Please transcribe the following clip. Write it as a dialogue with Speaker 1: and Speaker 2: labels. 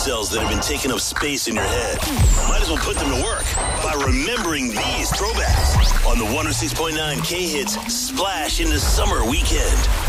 Speaker 1: cells that have been taking up space in your head. Might as well put them to work by remembering these throwbacks on the 106.9 K-Hits Splash into Summer Weekend.